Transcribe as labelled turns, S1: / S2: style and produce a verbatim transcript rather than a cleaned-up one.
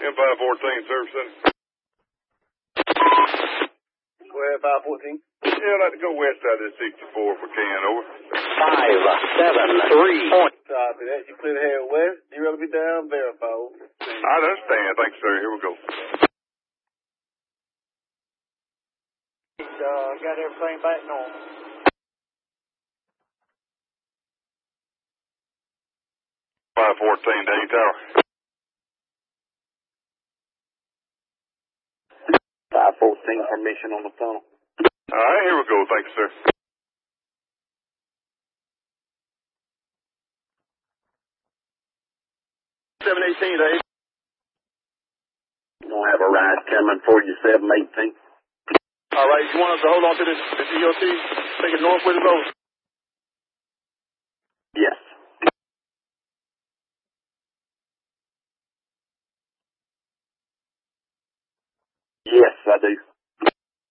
S1: M five fourteen, service center.
S2: Go ahead, five fourteen.
S1: Yeah, I'd like to go west side of the sixty-four if we can, over.
S3: Five, seven, three. Point.
S2: Copy that. You clear to head west. You rather be down, verify. Over.
S1: I understand. Thanks, sir. Here we go.
S2: Uh, got everything back normal.
S1: five fourteen, Dane Tower.
S3: five fourteen, permission on the tunnel.
S1: All right, here we go. Thanks, sir.
S2: seven eighteen, Dave.
S3: You don't have a ride coming for you, seven eighteen.
S2: All right, you want us to hold on to this, this E O T? Take it north with the road?
S3: Yes. Yes, I do.